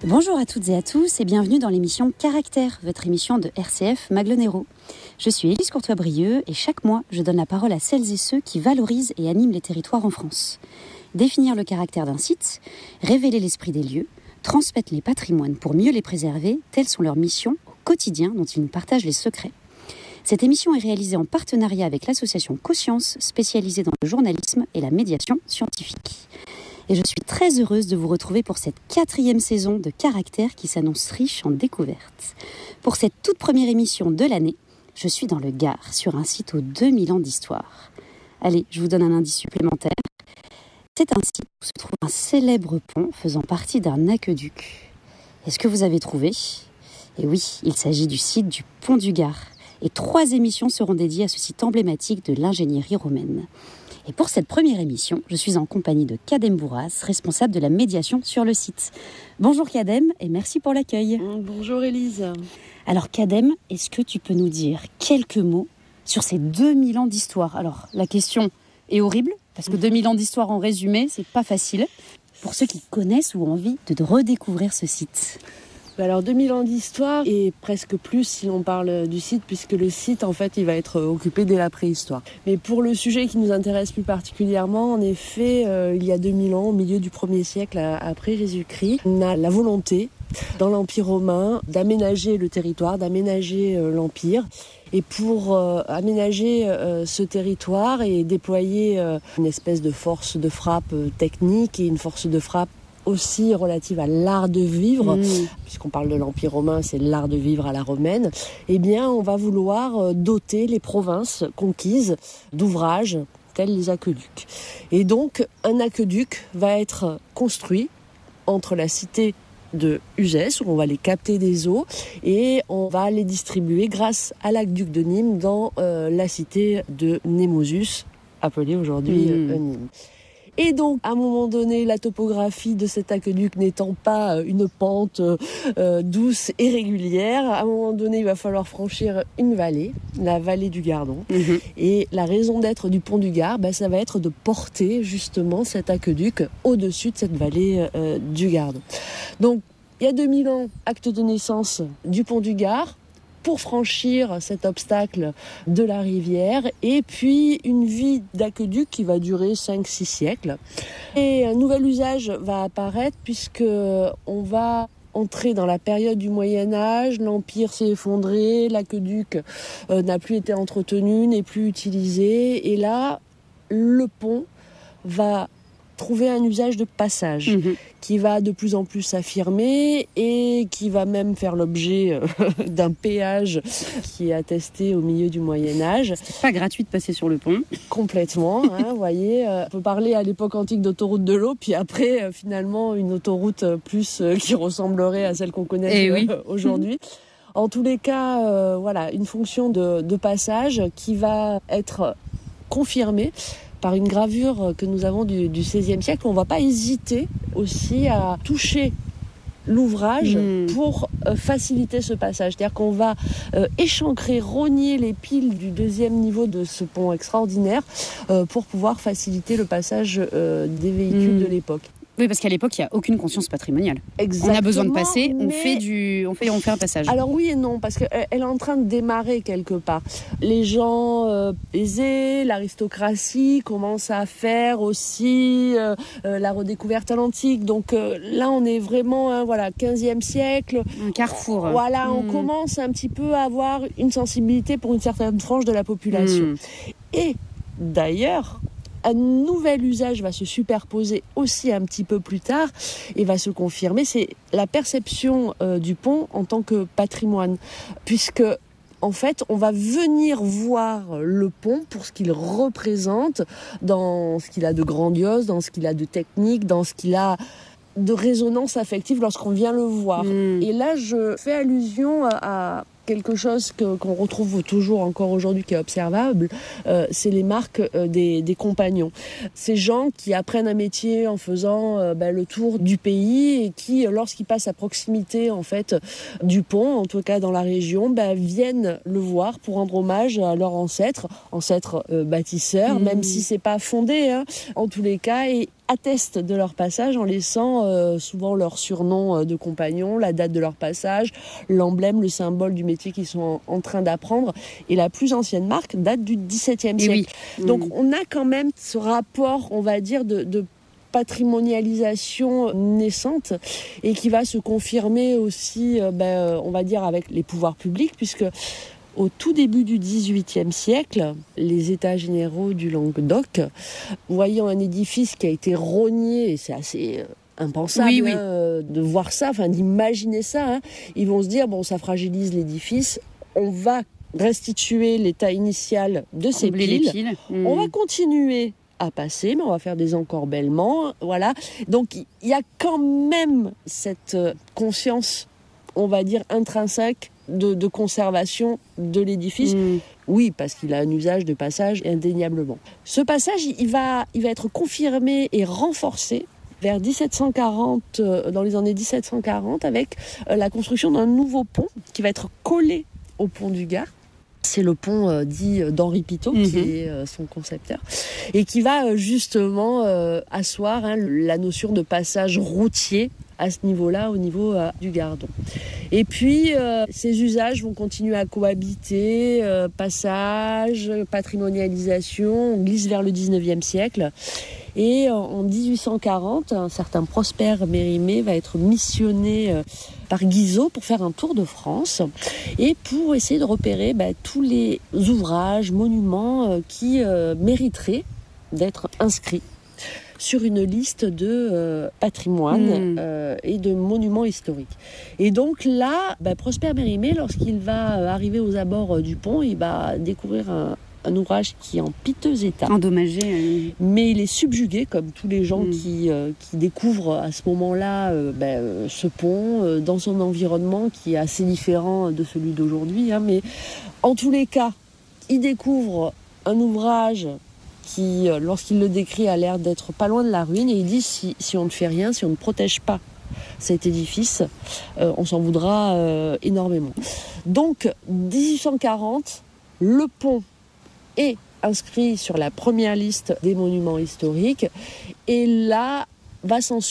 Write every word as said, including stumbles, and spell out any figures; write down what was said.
Bonjour à toutes et à tous et bienvenue dans l'émission Caractère, votre émission de R C F Maglone-Hérault. Je suis Élise Courtois-Brieux et chaque mois, je donne la parole à celles et ceux qui valorisent et animent les territoires en France. Définir le caractère d'un site, révéler l'esprit des lieux, transmettre les patrimoines pour mieux les préserver, telles sont leurs missions au quotidien dont ils nous partagent les secrets. Cette émission est réalisée en partenariat avec l'association Coscience, spécialisée dans le journalisme et la médiation scientifique. Et je suis très heureuse de vous retrouver pour cette quatrième saison de Caractère qui s'annonce riche en découvertes. Pour cette toute première émission de l'année, je suis dans le Gard, sur un site aux deux mille ans d'histoire. Allez, je vous donne un indice supplémentaire. C'est un site où se trouve un célèbre pont faisant partie d'un aqueduc. Est-ce que vous avez trouvé ? Et oui, il s'agit du site du Pont du Gard. Et trois émissions seront dédiées à ce site emblématique de l'ingénierie romaine. Et pour cette première émission, je suis en compagnie de Kadem Bourras, responsable de la médiation sur le site. Bonjour Kadem et merci pour l'accueil. Bonjour Élise. Alors Kadem, est-ce que tu peux nous dire quelques mots sur ces deux mille ans d'histoire ? Alors la question est horrible, parce que deux mille ans d'histoire en résumé, c'est pas facile. Pour ceux qui connaissent ou ont envie de redécouvrir ce site. Alors deux mille ans d'histoire et presque plus si l'on parle du site, puisque le site en fait il va être occupé dès la préhistoire. Mais pour le sujet qui nous intéresse plus particulièrement, en effet, euh, il y a deux mille ans, au milieu du premier siècle après Jésus-Christ, on a la volonté dans l'Empire romain d'aménager le territoire, d'aménager euh, l'Empire. Et pour euh, aménager euh, ce territoire et déployer euh, une espèce de force de frappe euh, technique et une force de frappe aussi relative à l'art de vivre, mmh. puisqu'on parle de l'Empire romain, c'est l'art de vivre à la romaine, eh bien on va vouloir doter les provinces conquises d'ouvrages tels les aqueducs. Et donc un aqueduc va être construit entre la cité de Uzès, où on va les capter des eaux, et on va les distribuer grâce à l'aqueduc de Nîmes dans euh, la cité de Némosus, appelée aujourd'hui mmh. euh, Nîmes. Et donc, à un moment donné, la topographie de cet aqueduc n'étant pas une pente euh, douce et régulière, à un moment donné, il va falloir franchir une vallée, la vallée du Gardon. Mmh. Et la raison d'être du pont du Gard, bah, ça va être de porter justement cet aqueduc au-dessus de cette vallée euh, du Gardon. Donc, il y a deux mille ans, acte de naissance du pont du Gard, pour franchir cet obstacle de la rivière, et puis une vie d'aqueduc qui va durer cinq six siècles. Et un nouvel usage va apparaître puisque on va entrer dans la période du Moyen-Âge, l'Empire s'est effondré, l'aqueduc euh, n'a plus été entretenu, n'est plus utilisé, et là, le pont va trouver un usage de passage mmh. qui va de plus en plus s'affirmer et qui va même faire l'objet euh, d'un péage qui est attesté au milieu du Moyen-Âge. C'est pas gratuit de passer sur le pont. Complètement, hein, vous voyez. Euh, on peut parler à l'époque antique d'autoroute de l'eau, puis après, euh, finalement, une autoroute plus euh, qui ressemblerait à celle qu'on connaît euh, oui. aujourd'hui. Mmh. En tous les cas, euh, voilà, une fonction de, de passage qui va être confirmée par une gravure que nous avons du, du seizième siècle. On ne va pas hésiter aussi à toucher l'ouvrage mmh. pour euh, faciliter ce passage. C'est-à-dire qu'on va euh, échancrer, rogner les piles du deuxième niveau de ce pont extraordinaire euh, pour pouvoir faciliter le passage euh, des véhicules mmh. de l'époque. Oui, parce qu'à l'époque, il n'y a aucune conscience patrimoniale. Exactement. On a besoin de passer, on, fait du, on, fait, on fait un passage. Alors oui et non, parce qu'elle est en train de démarrer quelque part. Les gens euh, aisés, l'aristocratie commence à faire aussi euh, euh, la redécouverte à l'antique. Donc euh, là, on est vraiment, hein, voilà, quinzième siècle. Un carrefour. Voilà, mmh. on commence un petit peu à avoir une sensibilité pour une certaine frange de la population. Mmh. Et d'ailleurs, un nouvel usage va se superposer aussi un petit peu plus tard et va se confirmer. C'est la perception euh, du pont en tant que patrimoine, puisque en fait, on va venir voir le pont pour ce qu'il représente, dans ce qu'il a de grandiose, dans ce qu'il a de technique, dans ce qu'il a de résonance affective lorsqu'on vient le voir. Mmh. Et là, je fais allusion à, à quelque chose que, qu'on retrouve toujours encore aujourd'hui qui est observable, euh, c'est les marques euh, des, des compagnons. Ces gens qui apprennent un métier en faisant euh, ben, le tour du pays et qui, lorsqu'ils passent à proximité en fait du pont, en tout cas dans la région, ben, viennent le voir pour rendre hommage à leurs ancêtres, ancêtres euh, bâtisseurs, mmh. même si c'est pas fondé, hein, en tous les cas, et attestent de leur passage en laissant euh, souvent leur surnom euh, de compagnon, la date de leur passage, l'emblème, le symbole du métier qu'ils sont en, en train d'apprendre. Et la plus ancienne marque date du dix-septième siècle. Oui. Donc Mmh. on a quand même ce rapport, on va dire, de, de patrimonialisation naissante et qui va se confirmer aussi, euh, ben, on va dire, avec les pouvoirs publics, puisque au tout début du dix-huitième siècle, les États généraux du Languedoc, voyant un édifice qui a été rogné, et c'est assez impensable oui, oui. Hein, de voir ça, enfin d'imaginer ça, hein, ils vont se dire, bon, ça fragilise l'édifice, on va restituer l'état initial de ces Combler piles, les piles. Mmh. on va continuer à passer, mais on va faire des encorbellements, voilà. Donc il y a quand même cette conscience, on va dire, intrinsèque de, de conservation de l'édifice. Mmh. Oui, parce qu'il a un usage de passage indéniablement. Ce passage, il va, il va être confirmé et renforcé vers dix-sept cent quarante, dans les années dix-sept cent quarante, avec la construction d'un nouveau pont qui va être collé au pont du Gard. C'est le pont euh, dit d'Henri Pitot, mmh. qui est euh, son concepteur, et qui va euh, justement euh, asseoir hein, la notion de passage routier à ce niveau-là, au niveau euh, du Gardon. Et puis, euh, ces usages vont continuer à cohabiter, euh, passage, patrimonialisation, on glisse vers le dix-neuvième siècle. Et en dix-huit cent quarante, un certain Prosper Mérimée va être missionné euh, par Guizot pour faire un tour de France et pour essayer de repérer bah, tous les ouvrages, monuments euh, qui euh, mériteraient d'être inscrits sur une liste de euh, patrimoine mmh. euh, et de monuments historiques. Et donc là, bah, Prosper Mérimée, lorsqu'il va euh, arriver aux abords euh, du pont, il va découvrir un, un ouvrage qui est en piteux état. Endommagé. Euh... Mais il est subjugué, comme tous les gens mmh. qui, euh, qui découvrent à ce moment-là euh, ben, euh, ce pont, euh, dans son environnement qui est assez différent de celui d'aujourd'hui. Hein, mais en tous les cas, il découvre un ouvrage qui, euh, lorsqu'il le décrit, a l'air d'être pas loin de la ruine. Et il dit, si, si on ne fait rien, si on ne protège pas cet édifice, euh, on s'en voudra euh, énormément. Donc, dix-huit cent quarante, le pont est inscrit sur la première liste des monuments historiques. Et là, va s'en